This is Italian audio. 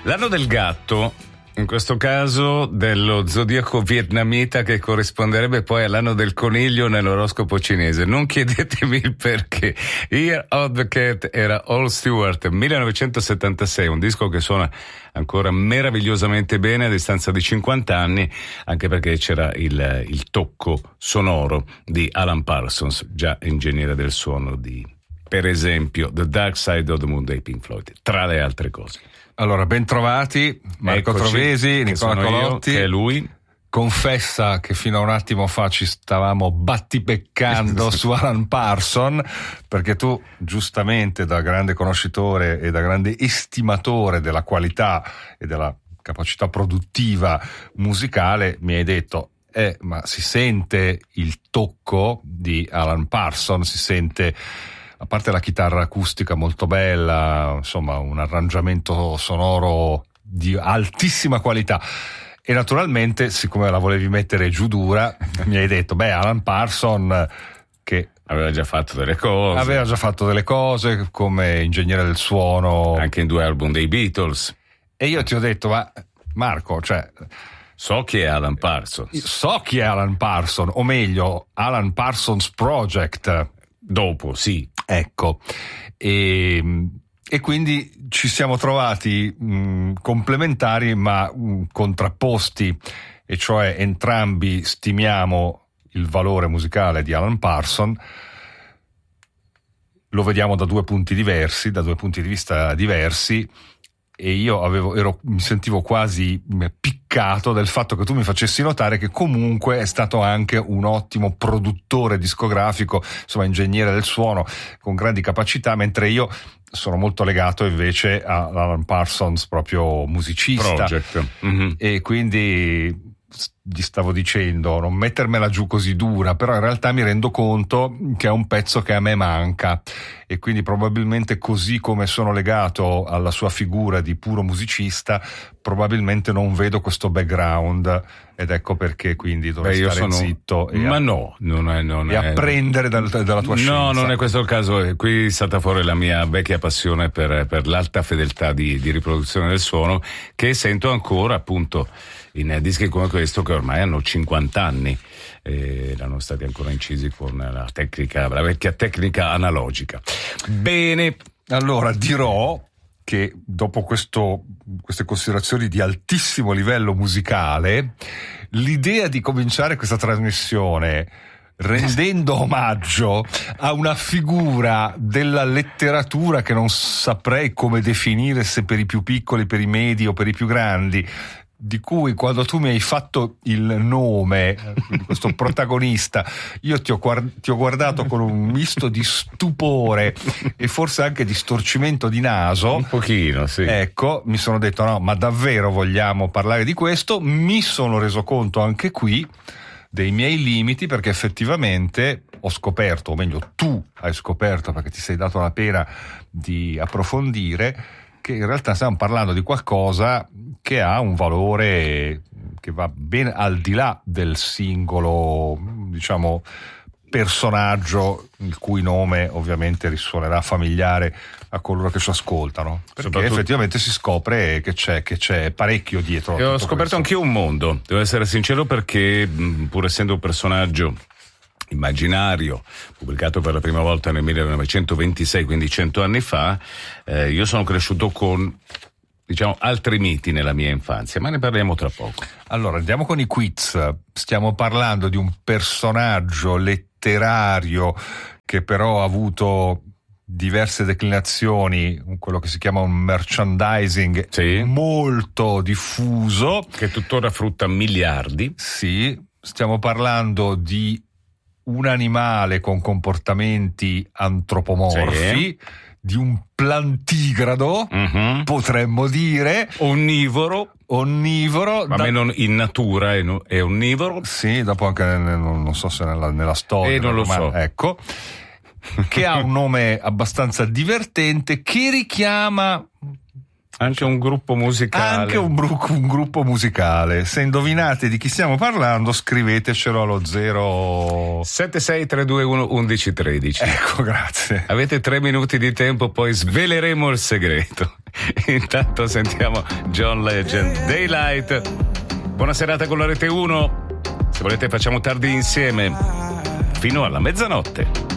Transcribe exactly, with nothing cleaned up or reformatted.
L'anno del gatto, in questo caso dello zodiaco vietnamita, che corrisponderebbe poi all'anno del coniglio nell'oroscopo cinese. Non chiedetemi il perché. Year of the Cat era All Stewart, millenovecentosettantasei, un disco che suona ancora meravigliosamente bene a distanza di cinquanta anni, anche perché c'era il, il tocco sonoro di Alan Parsons, già ingegnere del suono di, per esempio, The Dark Side of the Moon dei Pink Floyd, tra le altre cose. Allora, ben trovati, Marco Eccoci, Trovesi, Nicola Colotti. Io, che è lui. Confessa che fino a un attimo fa ci stavamo battipeccando su Alan Parsons, perché tu, giustamente, da grande conoscitore e da grande estimatore della qualità e della capacità produttiva musicale, mi hai detto eh, ma si sente il tocco di Alan Parsons, si sente, a parte la chitarra acustica molto bella, insomma un arrangiamento sonoro di altissima qualità. E naturalmente, siccome la volevi mettere giù dura, mi hai detto, beh, Alan Parsons, che aveva già fatto delle cose. Aveva già fatto delle cose come ingegnere del suono. Anche in due album dei Beatles. E io ti ho detto, ma Marco, cioè... So chi è Alan Parsons. So chi è Alan Parsons, o meglio, Alan Parsons Project. Dopo, sì. Ecco. E... E quindi ci siamo trovati mh, complementari ma mh, contrapposti, e cioè entrambi stimiamo il valore musicale di Alan Parsons, lo vediamo da due punti diversi, da due punti di vista diversi, e io avevo, ero, mi sentivo quasi piccato del fatto che tu mi facessi notare che comunque è stato anche un ottimo produttore discografico, insomma ingegnere del suono con grandi capacità, mentre io sono molto legato invece a Alan Parsons proprio musicista. Project. Mm-hmm. E quindi gli stavo dicendo non mettermela giù così dura, però in realtà mi rendo conto che è un pezzo che a me manca, e quindi probabilmente, così come sono legato alla sua figura di puro musicista, probabilmente non vedo questo background, ed ecco perché quindi dovrei Beh, stare sono... zitto e, ma a... no, non è, non e è... apprendere dal, dalla tua scienza. No, non è questo il caso. Qui è stata fuori la mia vecchia passione per, per l'alta fedeltà di, di riproduzione del suono, che sento ancora appunto in dischi come questo, che ormai hanno cinquanta anni, e erano stati ancora incisi con la tecnica, la vecchia tecnica analogica. Bene, allora dirò che dopo questo, queste considerazioni di altissimo livello musicale, l'idea di cominciare questa trasmissione rendendo omaggio a una figura della letteratura che non saprei come definire, se per i più piccoli, per i medi o per i più grandi, di cui quando tu mi hai fatto il nome di questo protagonista io ti ho, guard- ti ho guardato con un misto di stupore e forse anche di storcimento di naso, un pochino, sì. Ecco, mi sono detto no, ma davvero vogliamo parlare di questo? Mi sono reso conto anche qui dei miei limiti, perché effettivamente ho scoperto, o meglio tu hai scoperto, perché ti sei dato la pena di approfondire, che in realtà stiamo parlando di qualcosa che ha un valore che va ben al di là del singolo, diciamo, personaggio il cui nome ovviamente risuonerà familiare a coloro che ci ascoltano, perché Soprattutto... effettivamente si scopre che c'è, che c'è parecchio dietro. E ho scoperto questo. Anch'io un mondo, devo essere sincero, perché pur essendo un personaggio immaginario, pubblicato per la prima volta nel millenovecentoventisei, quindi cento anni fa, eh, io sono cresciuto con, diciamo, altri miti nella mia infanzia, ma ne parliamo tra poco. Allora, andiamo con i quiz. Stiamo parlando di un personaggio letterario che però ha avuto diverse declinazioni, quello che si chiama un merchandising, sì, molto diffuso, che tuttora frutta miliardi. Sì, stiamo parlando di un animale con comportamenti antropomorfi, sì, di un plantigrado, mm-hmm, potremmo dire onnivoro, onnivoro, ma da... meno in natura è, no, è onnivoro. Sì, dopo anche non, non so se nella, nella storia, e non lo ma, so, ecco, che ha un nome abbastanza divertente, che richiama anche un gruppo musicale. Anche un, bru- un gruppo musicale. Se indovinate di chi stiamo parlando, scrivetecelo allo zero sette sei tre due uno uno uno uno tre. Ecco, grazie. Avete tre minuti di tempo, poi sveleremo il segreto. Intanto sentiamo John Legend, Daylight. Buona serata con la Rete uno. Se volete facciamo tardi insieme fino alla mezzanotte.